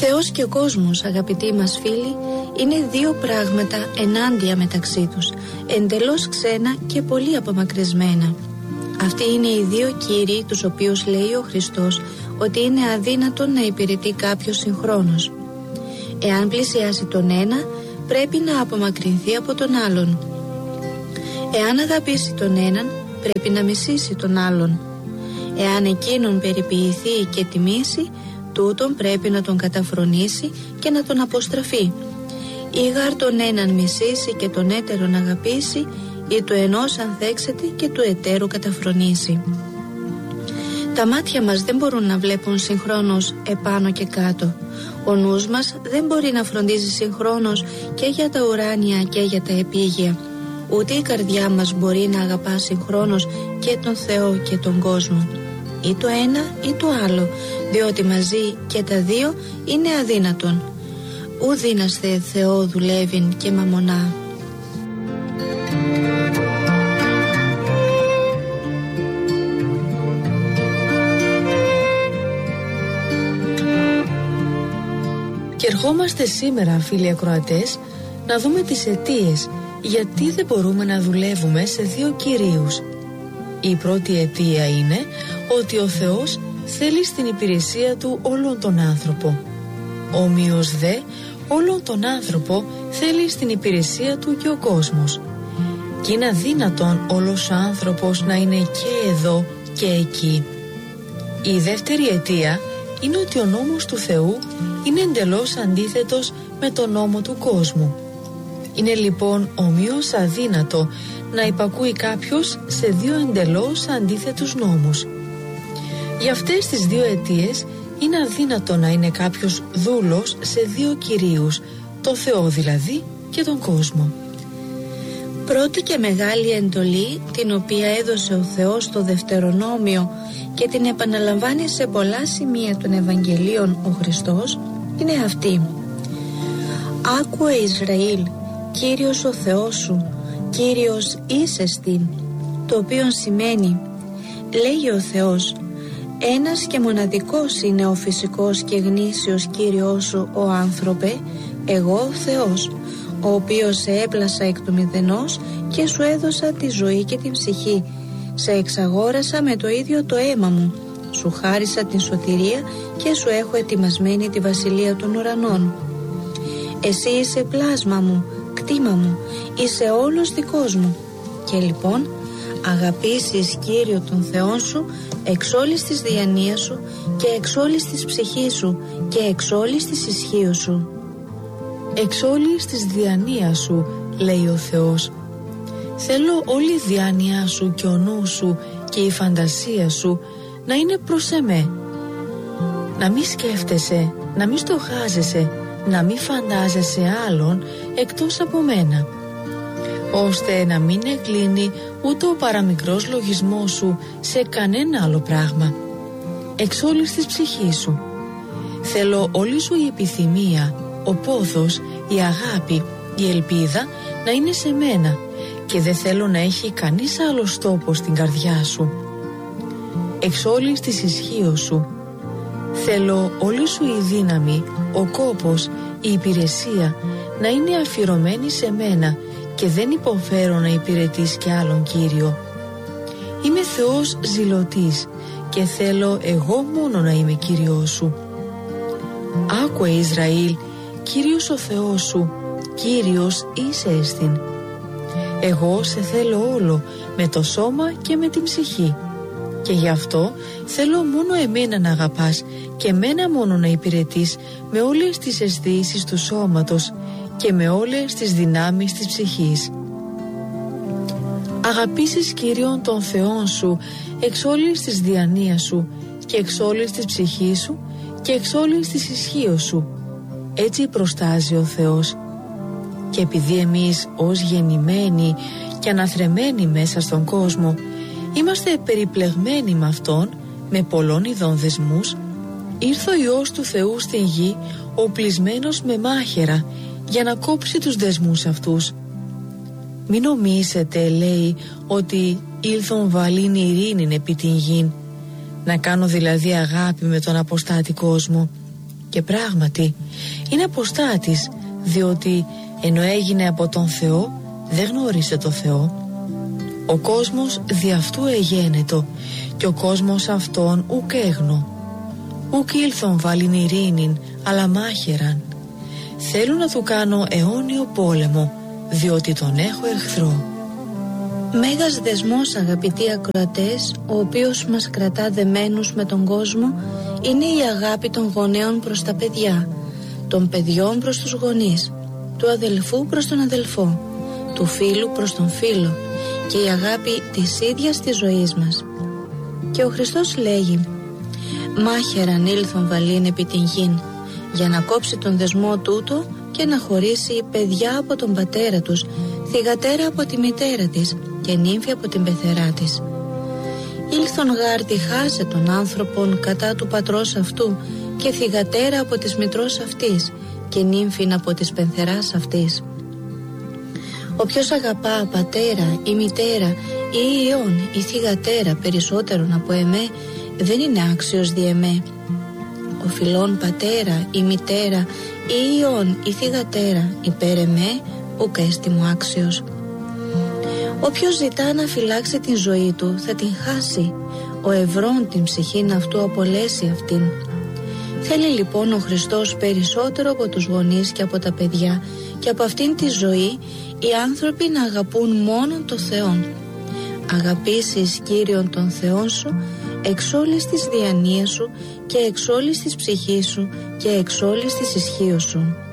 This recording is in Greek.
Θεός και ο κόσμος, αγαπητοί μας φίλοι, είναι δύο πράγματα ενάντια μεταξύ τους, εντελώς ξένα και πολύ απομακρυσμένα. Αυτοί είναι οι δύο κύριοι τους οποίους λέει ο Χριστός ότι είναι αδύνατο να υπηρετεί κάποιος συγχρόνως. Εάν πλησιάσει τον ένα, πρέπει να απομακρυνθεί από τον άλλον. Εάν αγαπήσει τον έναν, πρέπει να μισήσει τον άλλον. Εάν εκείνον περιποιηθεί και τιμήσει, τούτον πρέπει να τον καταφρονήσει και να τον αποστραφεί. Ή γάρ τον έναν μισήσει και τον έτερον αγαπήσει, ή του ενός ανθέξεται και του εταίρου καταφρονήσει. Τα μάτια μας δεν μπορούν να βλέπουν συγχρόνως επάνω και κάτω. Ο νους μας δεν μπορεί να φροντίζει συγχρόνως και για τα ουράνια και για τα επίγεια. Ούτε η καρδιά μας μπορεί να αγαπά συγχρόνως και τον Θεό και τον κόσμο. Ή το ένα ή το άλλο, διότι μαζί και τα δύο είναι αδύνατον. Ου δύναστε Θεό δουλεύειν και μαμονά. Και ερχόμαστε σήμερα, φίλοι ακροατές, να δούμε τις αιτίες γιατί δεν μπορούμε να δουλεύουμε σε δύο κυρίους. Η πρώτη αιτία είναι ότι ο Θεός θέλει στην υπηρεσία του όλον τον άνθρωπο. Ομοίως δε, όλον τον άνθρωπο θέλει στην υπηρεσία του και ο κόσμος. Και είναι αδύνατον όλος ο άνθρωπος να είναι και εδώ και εκεί. Η δεύτερη αιτία είναι ότι ο νόμος του Θεού είναι εντελώς αντίθετος με τον νόμο του κόσμου. Είναι λοιπόν ομοίως αδύνατο να υπακούει κάποιος σε δύο εντελώς αντίθετους νόμους. Για αυτές τις δύο αιτίες είναι αδύνατο να είναι κάποιος δούλος σε δύο κυρίους, το Θεό δηλαδή και τον κόσμο. Πρώτη και μεγάλη εντολή, την οποία έδωσε ο Θεός στο Δευτερονόμιο και την επαναλαμβάνει σε πολλά σημεία των Ευαγγελίων ο Χριστός, είναι αυτή. «Άκουε Ισραήλ, Κύριος ο Θεός σου, Κύριος ίσεστιν», το οποίο σημαίνει, λέγει ο Θεός, ένας και μοναδικός είναι ο φυσικός και γνήσιος Κύριος σου ο άνθρωπε, εγώ Θεός, ο οποίος σε έπλασα εκ του μηδενός και σου έδωσα τη ζωή και την ψυχή, σε εξαγόρασα με το ίδιο το αίμα μου, σου χάρισα την σωτηρία και σου έχω ετοιμασμένη τη βασιλεία των ουρανών. Εσύ είσαι πλάσμα μου, κτήμα μου, είσαι όλος δικός μου. Και λοιπόν αγαπήσεις Κύριο τον Θεόν σου εξ όλης της διανοίας σου και εξ όλης της ψυχής σου και εξ όλης της ισχύως σου. Εξ όλης της διανοίας σου, λέει ο Θεός. Θέλω όλη η διάνοιά σου και ο νους σου και η φαντασία σου να είναι προς εμέ. Να μην σκέφτεσαι, να μην στοχάζεσαι, να μην φαντάζεσαι άλλον εκτός από μένα, ώστε να μην εκλίνει ούτε ο παραμικρός λογισμός σου σε κανένα άλλο πράγμα. Εξ όλης της ψυχής σου. Θέλω όλη σου η επιθυμία, ο πόθος, η αγάπη, η ελπίδα να είναι σε μένα και δεν θέλω να έχει κανείς άλλος τόπο στην καρδιά σου. Εξ όλης της ισχύως σου. Θέλω όλη σου η δύναμη, ο κόπος, η υπηρεσία να είναι αφιερωμένη σε μένα και δεν υποφέρω να υπηρετείς και άλλον Κύριο. Είμαι Θεός ζηλωτής και θέλω εγώ μόνο να είμαι Κύριος σου. Άκουε Ισραήλ, Κύριος ο Θεός σου, Κύριος είσαι εστιν. Εγώ σε θέλω όλο, με το σώμα και με την ψυχή. Και γι' αυτό θέλω μόνο εμένα να αγαπάς και εμένα μόνο να υπηρετείς με όλες τις αισθήσεις του σώματος και με όλες τις δυνάμεις της ψυχής. Αγαπήσεις Κύριον τον Θεόν σου εξ όλης της διανοίας σου και εξ όλης της ψυχής σου και εξ όλης της ισχύως σου. Έτσι προστάζει ο Θεός. Και επειδή εμείς ως γεννημένοι και αναθρεμένοι μέσα στον κόσμο είμαστε περιπλεγμένοι με Αυτόν, με πολλών ειδών δεσμούς, ήρθε ο Υιός του Θεού στην γη, οπλισμένος με μάχαιρα, για να κόψει τους δεσμούς αυτούς. Μην νομίζετε, λέει, ότι ήλθον βαλήν ειρήνην επί την γην, να κάνω δηλαδή αγάπη με τον αποστάτη κόσμο, Και πράγματι είναι αποστάτης, διότι ενώ έγινε από τον Θεό δεν γνώρισε το Θεό. Ο κόσμος δι' αυτού εγένετο και ο κόσμος αυτόν ουκ έγνω. Ουκ ήλθον βάλειν ειρήνην αλλά μάχαιραν. Θέλω να του κάνω αιώνιο πόλεμο, διότι τον έχω εχθρό. Μέγας δεσμός, αγαπητοί ακροατές, ο οποίος μας κρατά δεμένους με τον κόσμο, είναι η αγάπη των γονέων προς τα παιδιά, των παιδιών προς τους γονείς, του αδελφού προς τον αδελφό, του φίλου προς τον φίλο και η αγάπη της ίδιας της ζωής μας. Και ο Χριστός λέγει: «Μάχαιραν ήλθον βαλήν επί την γην», για να κόψει τον δεσμό τούτο και να χωρίσει παιδιά από τον πατέρα τους, θυγατέρα από τη μητέρα της και νύμφη από την πεθερά της. Ήλθον γάρτη χάσε τον άνθρωπον κατά του πατρός αυτού και θυγατέρα από της μητρός αυτής και νύμφην από της πενθεράς αυτής. Όποιος αγαπά πατέρα ή μητέρα ή ιόν ή θυγατέρα περισσότερον από εμέ, δεν είναι άξιος δι' εμέ. Ο φιλών πατέρα ή μητέρα ή ιόν ή θυγατέρα υπέρ εμέ, ουκ έστι μου άξιος. Όποιος ζητά να φυλάξει την ζωή του θα την χάσει, ο ευρών την ψυχήν αυτού απολέσει αυτήν. Θέλει λοιπόν ο Χριστός περισσότερο από τους γονείς και από τα παιδιά και από αυτήν τη ζωή οι άνθρωποι να αγαπούν μόνον το Θεόν. Αγαπήσεις Κύριον τον Θεόν σου εξ όλης της διανοίας σου και εξ όλης της ψυχής σου και εξ όλης της ισχύως σου.